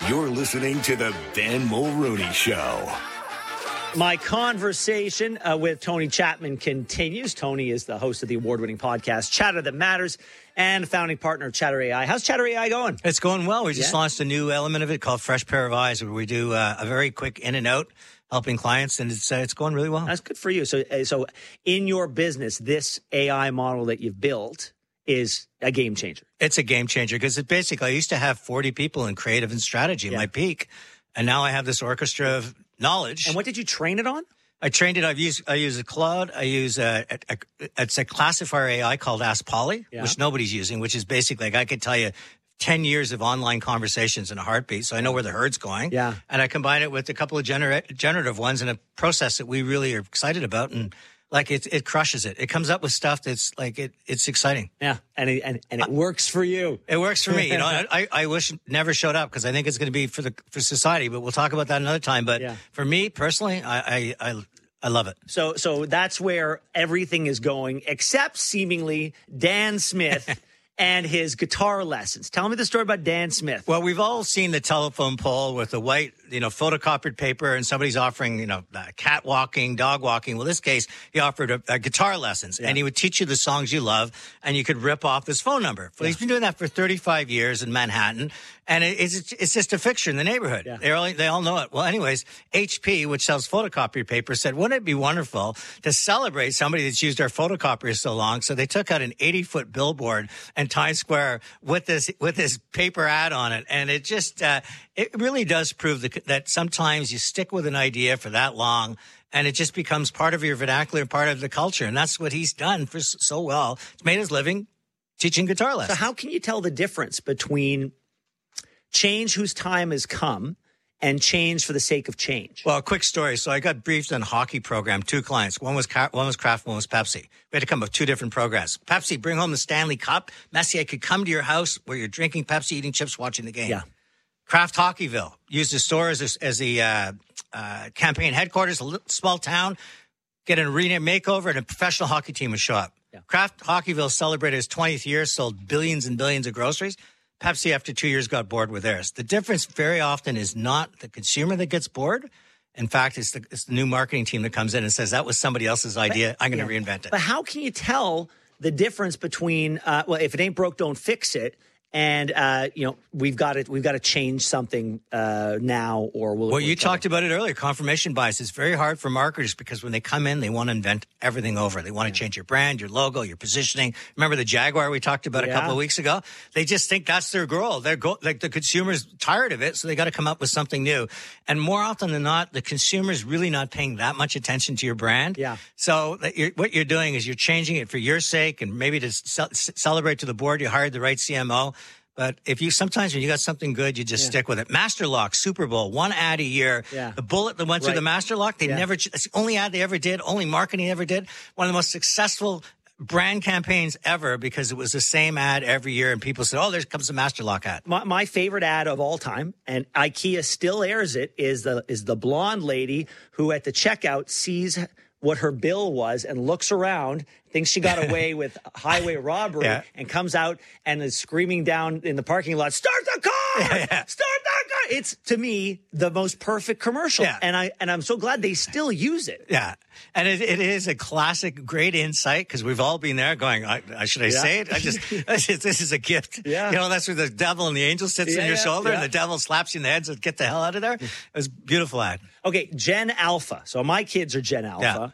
You're listening to the Ben Mulrooney Show. My conversation with Tony Chapman continues. Tony is the host of the award-winning podcast Chatter That Matters and founding partner of Chatter AI. How's Chatter AI going? It's going well. We just launched a new element of it called Fresh Pair of Eyes, where we do a very quick in and out, helping clients, and it's going really well. That's good for you. So in your business, this AI model that you've built is a game changer. It's a game changer because it basically, I used to have 40 people in creative and strategy at my peak, and now I have this orchestra of knowledge. And what did you train it on? I trained it. I use a Claude. I use it's a classifier AI called Ask Polly, which nobody's using, which is basically like I could tell you 10 years of online conversations in a heartbeat. So I know where the herd's going. Yeah. And I combine it with a couple of generative ones in a process that we really are excited about. And like it crushes it. It comes up with stuff that's like it's exciting. Yeah, and it works for you. It works for me. You know, I wish it never showed up because I think it's going to be for society. But we'll talk about that another time. But for me personally, I love it. So that's where everything is going, except seemingly Dan Smith. And his guitar lessons. Tell me the story about Dan Smith. Well, we've all seen the telephone pole with the white, photocopied paper, and somebody's offering, cat walking, dog walking. Well, in this case, he offered a guitar lessons, and he would teach you the songs you love, and you could rip off his phone number. Well, he's been doing that for 35 years in Manhattan, and it's just a fixture in the neighborhood. Yeah. They all know it. Well, anyways, HP, which sells photocopier paper, said, wouldn't it be wonderful to celebrate somebody that's used our photocopiers so long? So they took out an 80-foot billboard and Times Square with this paper ad on it, and it just it really does prove that sometimes you stick with an idea for that long, and it just becomes part of your vernacular, part of the culture, and that's what he's done for so well. He's made his living teaching guitar lessons. So how can you tell the difference between change whose time has come and change for the sake of change? Well, a quick story. So I got briefed on a hockey program, 2 clients. One was Kraft, one was Pepsi. We had to come up with 2 different programs. Pepsi, bring home the Stanley Cup. Messier could come to your house where you're drinking Pepsi, eating chips, watching the game. Yeah. Kraft Hockeyville used the store as the campaign headquarters, a small town, get an arena makeover, and a professional hockey team would show up. Yeah. Kraft Hockeyville celebrated its 20th year, sold billions and billions of groceries. Pepsi, after 2 years, got bored with theirs. The difference very often is not the consumer that gets bored. In fact, it's the new marketing team that comes in and says, that was somebody else's idea. I'm going to reinvent it. But how can you tell the difference between, if it ain't broke, don't fix it, and we've got to change something now, or will. Well, you talked about it earlier. Confirmation bias is very hard for marketers because when they come in, they want to invent everything over. They want to change your brand, your logo, your positioning. Remember the Jaguar we talked about a couple of weeks ago? They just think that's their goal. Like the consumer's tired of it, so they got to come up with something new. And more often than not, the consumer's really not paying that much attention to your brand. Yeah. So what you're doing is you're changing it for your sake, and maybe to celebrate to the board you hired the right CMO. But sometimes when you got something good, you just stick with it. Master Lock, Super Bowl, 1 ad a year. Yeah. The bullet that went through the Master Lock, it's the only ad they ever did, only marketing they ever did. One of the most successful brand campaigns ever because it was the same ad every year. And people said, oh, there comes the Master Lock ad. My favorite ad of all time, and IKEA still airs it, is the blonde lady who at the checkout sees what her bill was and looks around, thinks she got away with highway robbery, and comes out and is screaming down in the parking lot, start the car! Start the car! It's, to me, the most perfect commercial. Yeah. And I'm so glad they still use it. Yeah. And it is a classic, great insight, because we've all been there going, should I say it? This is a gift. Yeah. That's where the devil and the angel sits on your shoulder, and the devil slaps you in the head, so get the hell out of there. It was a beautiful ad. Okay, Gen Alpha. So my kids are Gen Alpha.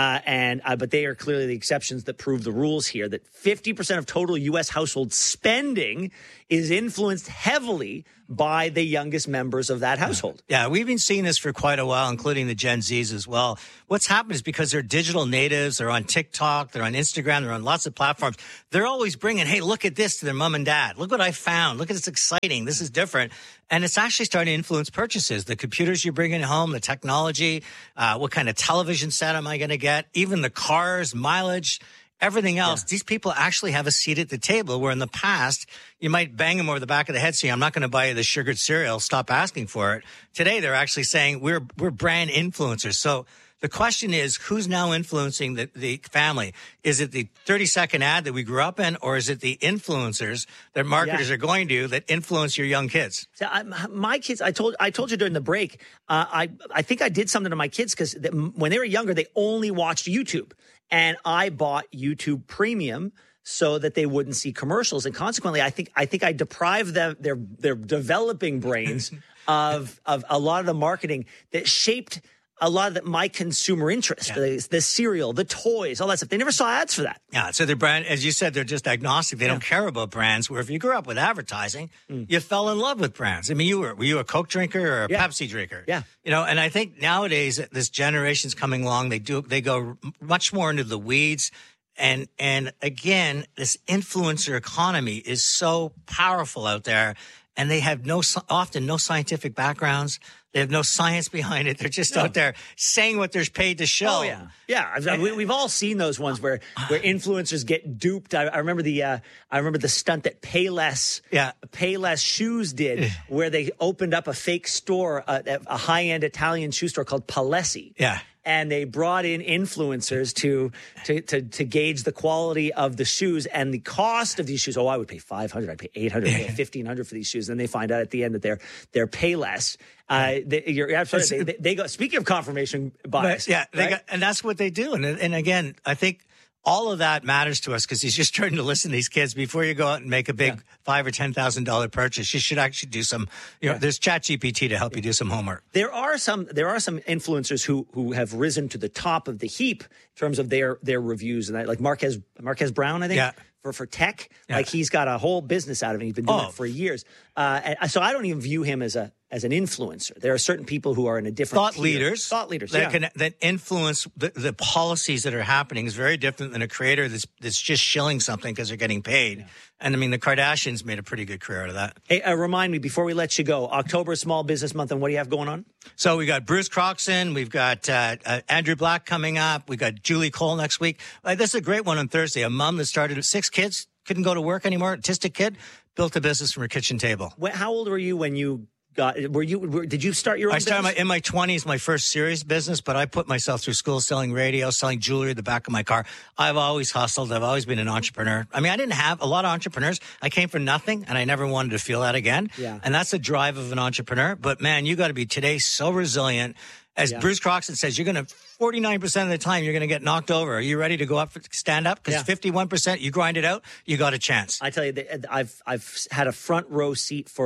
But they are clearly the exceptions that prove the rules here, that 50% of total U.S. household spending is influenced heavily by the youngest members of that household. Yeah, we've been seeing this for quite a while, including the Gen Zs as well. What's happened is because they're digital natives, they're on TikTok, they're on Instagram, they're on lots of platforms. They're always bringing, hey, look at this to their mom and dad. Look what I found. Look at this exciting. This is different. And it's actually starting to influence purchases. The computers you're bringing home, the technology, what kind of television set am I going to get? Even the cars, mileage, everything else. These people actually have a seat at the table, where in the past, you might bang them over the back of the head saying, I'm not going to buy you the sugared cereal. Stop asking for it. Today, they're actually saying we're brand influencers. So The question is, who's now influencing the family? Is it the 30-second ad that we grew up in, or is it the influencers that marketers are going to that influence your young kids? So my kids, I told you during the break, I think I did something to my kids because when they were younger, they only watched YouTube. And I bought YouTube Premium so that they wouldn't see commercials. And consequently, I think I deprived them, their developing brains of a lot of the marketing that shaped a lot of my consumer interest, the cereal, the toys, all that stuff. They never saw ads for that. Yeah, so their brand, as you said, they're just agnostic. They don't care about brands, where if you grew up with advertising, you fell in love with brands. I mean, were you a Coke drinker or a Pepsi drinker? Yeah. You know, and I think nowadays this generation's coming along, they go much more into the weeds. And again, this influencer economy is so powerful out there, and they have often no scientific backgrounds. They have no science behind it. They're just out there saying what they're paid to show. Oh, yeah. We've all seen those ones where influencers get duped. I remember the stunt that Payless Shoes did, where they opened up a fake store, a high-end Italian shoe store called Palessi. Yeah. And they brought in influencers to gauge the quality of the shoes and the cost of these shoes. Oh, I would pay $500, I'd pay $800, I'd pay $1,500 for these shoes. And they find out at the end that they're Payless. You're absolutely. They go. Speaking of confirmation bias, and that's what they do. And again, I think all of that matters to us because he's just starting to listen to these kids before you go out and make a big $5,000 or $10,000 purchase. You should actually do some. There's ChatGPT to help you do some homework. There are some influencers who have risen to the top of the heap in terms of their reviews, and like Marquez Brown, I think. Yeah. For tech, like he's got a whole business out of it. He's been doing it for years. And so I don't even view him as an influencer. There are certain people who are in a different thought leaders that influence the policies that are happening is very different than a creator that's just shilling something because they're getting paid. Yeah. And I mean, the Kardashians made a pretty good career out of that. Hey, remind me before we let you go, October is Small Business Month, and what do you have going on? So we got Bruce Croxon, we've got Andrew Black coming up, we got Julie Cole next week. This is a great one on Thursday. A mom that started with 6 kids, couldn't go to work anymore, autistic kid, built a business from her kitchen table. How old were you when you did you start your own business? I started in my 20s, my first serious business, but I put myself through school selling radio, selling jewelry at the back of my car. I've always hustled. I've always been an entrepreneur. I mean, I didn't have a lot of entrepreneurs. I came from nothing, and I never wanted to feel that again. Yeah. And that's the drive of an entrepreneur. But, man, you got to be today so resilient. As Bruce Croxon says, 49% of the time, you're going to get knocked over. Are you ready to go up, stand up? Because 51%, you grind it out, you got a chance. I tell you, I've had a front row seat for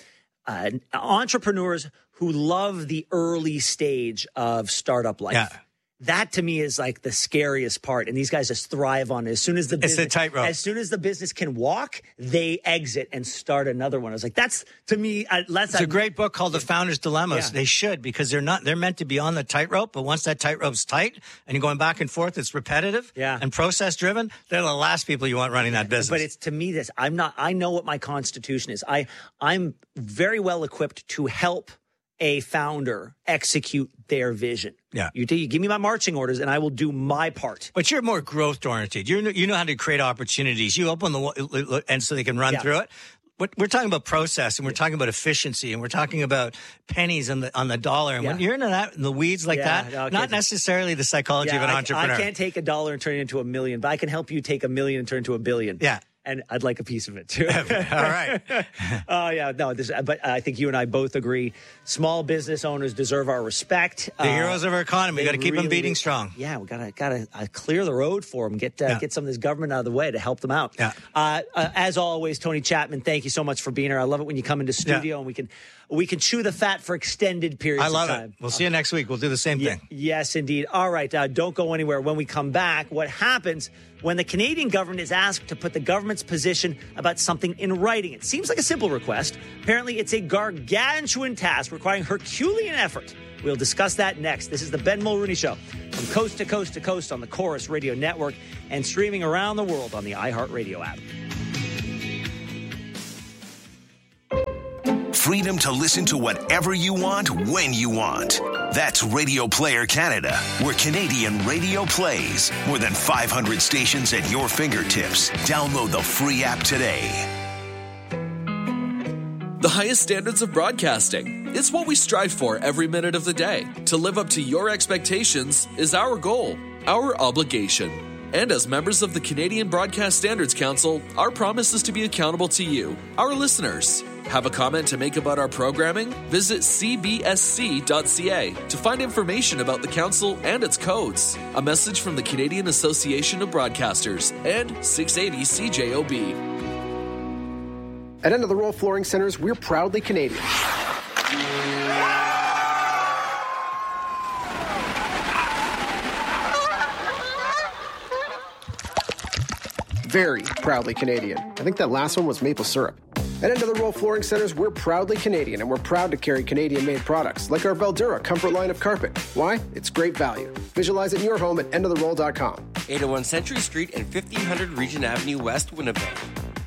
entrepreneurs who love the early stage of startup life. Yeah. That to me is like the scariest part, and these guys just thrive on it. As soon as the business, it's the tightrope. As soon as the business can walk, they exit and start another one. I was like, that's to me. It's a great book called The Founder's Dilemmas. Yeah. They should, because they're meant to be on the tightrope, but once that tightrope's tight and you're going back and forth, it's repetitive and process driven. They're the last people you want running that business. But it's to me I know what my constitution is. I'm very well equipped to help a founder execute their vision. Yeah. You give me my marching orders and I will do my part. But you're more growth oriented. You know how to create opportunities. You open and so they can run through it. We're talking about process, and we're talking about efficiency, and we're talking about pennies on the dollar. And when you're into that, in the weeds like that, not necessarily the psychology of an entrepreneur. I can't take $1 and turn it into $1 million, but I can help you take $1 million and turn it into $1 billion. Yeah. And I'd like a piece of it, too. All right. Oh, yeah. No, but I think you and I both agree small business owners deserve our respect. The heroes of our economy. We got to keep them beating strong. Yeah, we got to clear the road for them, get some of this government out of the way to help them out. Yeah. As always, Tony Chapman, thank you so much for being here. I love it when you come into studio and we can chew the fat for extended periods of time. I love it. We'll see you next week. We'll do the same thing. Yes, indeed. All right. Don't go anywhere. When we come back, what happens when the Canadian government is asked to put the government's position about something in writing? It seems like a simple request. Apparently, it's a gargantuan task requiring Herculean effort. We'll discuss that next. This is the Ben Mulrooney Show from coast to coast to coast on the Chorus Radio Network and streaming around the world on the iHeartRadio app. Freedom to listen to whatever you want, when you want. That's Radio Player Canada, where Canadian radio plays. More than 500 stations at your fingertips. Download the free app today. the highest standards of broadcasting. It's what we strive for every minute of the day. To live up to your expectations is our goal, our obligation. And as members of the Canadian Broadcast Standards Council, our promise is to be accountable to you, our listeners. Have a comment to make about our programming? Visit cbsc.ca to find information about the council and its codes. A message from the Canadian Association of Broadcasters and 680 CJOB. At End of the Roll Flooring Centers, we're proudly Canadian. Very proudly Canadian. I think that last one was maple syrup. At End of the Roll Flooring Centers, we're proudly Canadian, and we're proud to carry Canadian-made products, like our Veldura Comfort line of carpet. Why? It's great value. Visualize it in your home at endoftheroll.com. 801 Century Street and 1500 Regent Avenue West, Winnipeg.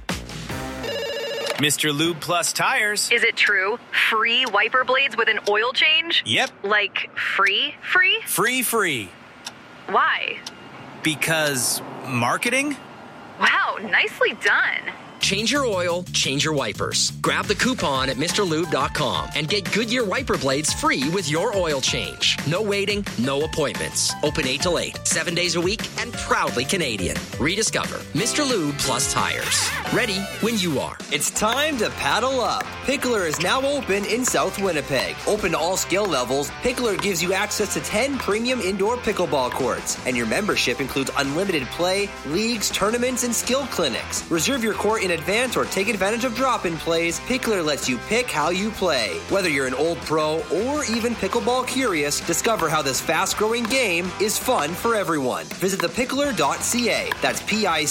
Mr. Lube Plus Tires. Is it true? Free wiper blades with an oil change? Yep. Like free? Free. Why? Because marketing? Wow, nicely done. Change your oil, change your wipers. Grab the coupon at MrLube.com and get Goodyear wiper blades free with your oil change. No waiting, no appointments. Open 8 till 8, 7 days a week, and proudly Canadian. Rediscover Mr. Lube Plus Tires. Ready when you are. It's time to paddle up. Pickler is now open in South Winnipeg. Open to all skill levels, Pickler gives you access to 10 premium indoor pickleball courts. And your membership includes unlimited play, leagues, tournaments, and skill clinics. Reserve your court in advance or take advantage of drop-in plays. Pickler lets you pick how you play. Whether you're an old pro or even pickleball curious, discover how this fast-growing game is fun for everyone. Visit thepickler.ca. That's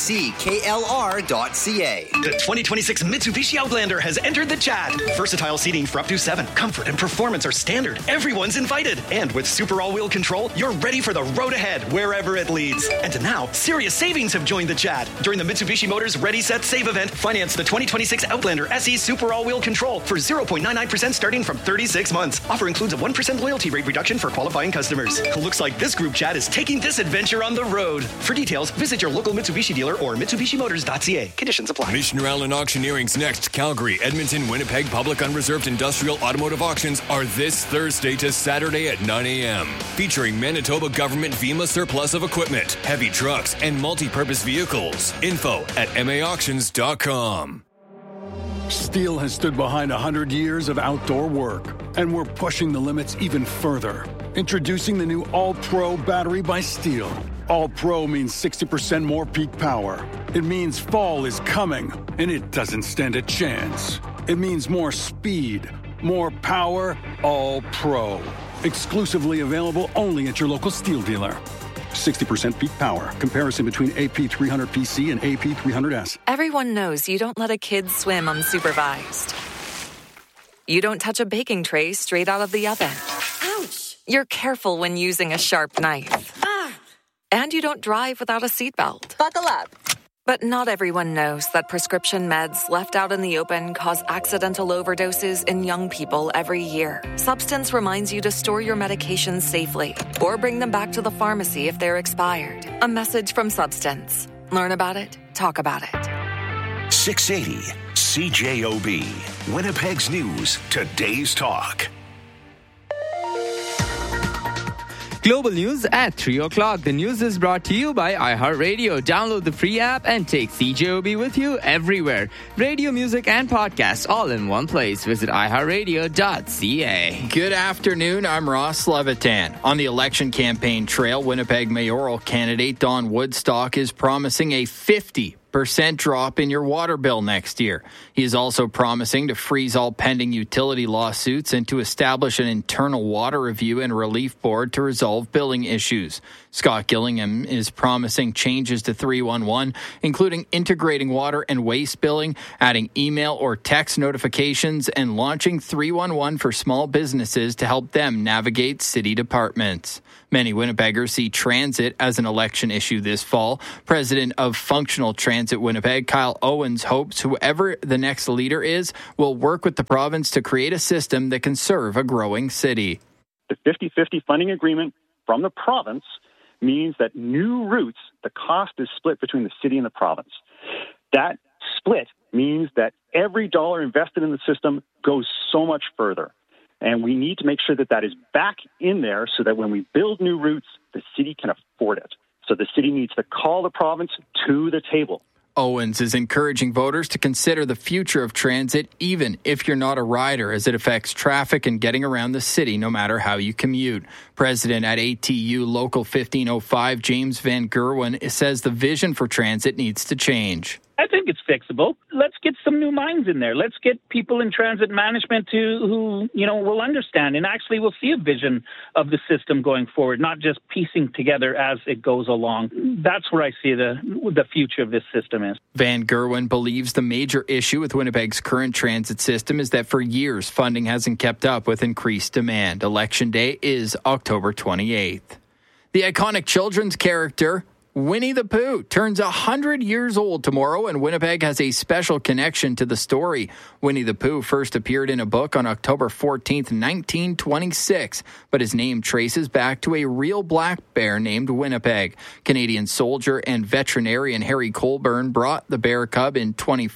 PICKLR.ca. The 2026 Mitsubishi Outlander has entered the chat. Versatile seating for up to 7. Comfort and performance are standard. Everyone's invited. And with super all-wheel control, you're ready for the road ahead, wherever it leads. And now, serious savings have joined the chat. During the Mitsubishi Motors Ready, Set, Save event, finance the 2026 Outlander SE Super All-Wheel Control for 0.99% starting from 36 months. Offer includes a 1% loyalty rate reduction for qualifying customers. Looks like this group chat is taking this adventure on the road. For details, visit your local Mitsubishi dealer or MitsubishiMotors.ca. Conditions apply. Missioner Allen Auctioneering's next Calgary, Edmonton, Winnipeg Public Unreserved Industrial Automotive Auctions are this Thursday to Saturday at 9 a.m. Featuring Manitoba Government VEMA surplus of equipment, heavy trucks, and multi-purpose vehicles. Info at maauctions.com. Steel has stood behind 100 years of outdoor work, and we're pushing the limits even further. Introducing the new All-Pro battery by Steel. All-Pro means 60% more peak power. It means fall is coming, and it doesn't stand a chance. It means more speed, more power, All-Pro. Exclusively available only at your local Steel dealer. 60% peak power. Comparison between AP300PC and AP300S. Everyone knows you don't let a kid swim unsupervised. You don't touch a baking tray straight out of the oven. Ouch! You're careful when using a sharp knife. And you don't drive without a seatbelt. Buckle up. But not everyone knows that prescription meds left out in the open cause accidental overdoses in young people every year. Substance reminds you to store your medications safely or bring them back to the pharmacy if they're expired. A message from Substance. Learn about it, talk about it. 680 CJOB. Winnipeg's News, Today's Talk. Global news at 3 o'clock. The news is brought to you by iHeartRadio. Download the free app and take CJOB with you everywhere. Radio, music, and podcasts all in one place. Visit iHeartRadio.ca. Good afternoon. I'm Ross Levitan. On the election campaign trail, Winnipeg mayoral candidate Don Woodstock is promising a 50% drop in your water bill next year. He is also promising to freeze all pending utility lawsuits and to establish an internal water review and relief board to resolve billing issues. Scott Gillingham is promising changes to 311, including integrating water and waste billing, adding email or text notifications, and launching 311 for small businesses to help them navigate city departments. Many Winnipeggers see transit as an election issue this fall. President of Functional Transit Winnipeg, Kyle Owens, hopes whoever the next leader is will work with the province to create a system that can serve a growing city. The 50-50 funding agreement from the province means that new routes, the cost is split between the city and the province. That split means that every dollar invested in the system goes so much further. And we need to make sure that that is back in there so that when we build new routes, the city can afford it. So the city needs to call the province to the table. Owens is encouraging voters to consider the future of transit, even if you're not a rider, as it affects traffic and getting around the city, no matter how you commute. President at ATU Local 1505, James Van Gerwen, says the vision for transit needs to change. I think it's fixable. Let's get some new minds in there. Let's get people in transit management who will understand and actually will see a vision of the system going forward, not just piecing together as it goes along. That's where I see the future of this system is. Van Gerwen believes the major issue with Winnipeg's current transit system is that for years funding hasn't kept up with increased demand. Election Day is October 28th. The iconic children's character Winnie the Pooh turns 100 years old tomorrow, and Winnipeg has a special connection to the story. Winnie the Pooh first appeared in a book on October 14th, 1926, but his name traces back to a real black bear named Winnipeg. Canadian soldier and veterinarian Harry Colburn brought the bear cub in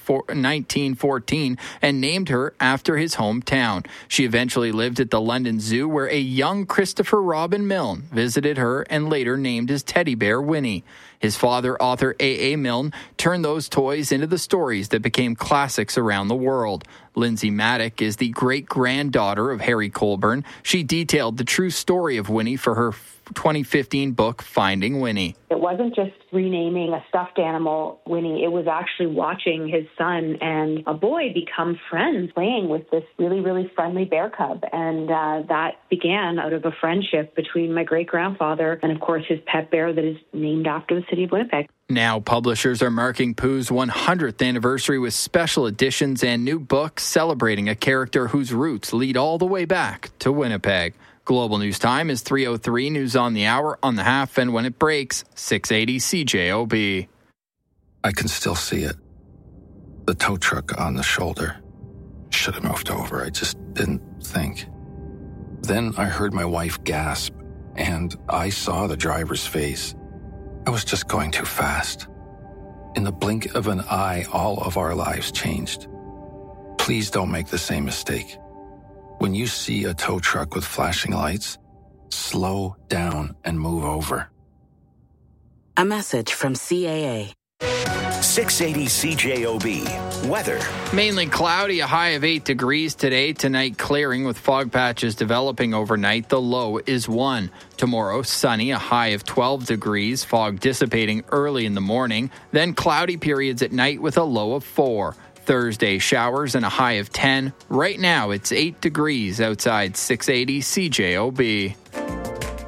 1914 and named her after his hometown. She eventually lived at the London Zoo, where a young Christopher Robin Milne visited her and later named his teddy bear Winnie. His father, author A.A. Milne, turned those toys into the stories that became classics around the world. Lindsay Maddock is the great-granddaughter of Harry Colburn. She detailed the true story of Winnie for her 2015 book, Finding Winnie. It wasn't just renaming a stuffed animal Winnie. It was actually watching his son and a boy become friends, playing with this really, really friendly bear cub. And that began out of a friendship between my great-grandfather and, of course, his pet bear that is named after the city of Winnipeg. Now, publishers are marking Pooh's 100th anniversary with special editions and new books celebrating a character whose roots lead all the way back to Winnipeg. Global News Time is 3:03. News on the hour, on the half, and when it breaks, 680 CJOB. I can still see it. The tow truck on the shoulder. Should have moved over. I just didn't think. Then I heard my wife gasp, and I saw the driver's face. I was just going too fast. In the blink of an eye, all of our lives changed. Please don't make the same mistake. When you see a tow truck with flashing lights, slow down and move over. A message from CAA. 680 CJOB. Weather. Mainly cloudy, a high of 8 degrees today. Tonight, clearing with fog patches developing overnight. The low is 1. Tomorrow, sunny, a high of 12 degrees. Fog dissipating early in the morning. Then cloudy periods at night with a low of 4. Thursday, showers and a high of 10. Right now, it's 8 degrees outside 680 CJOB.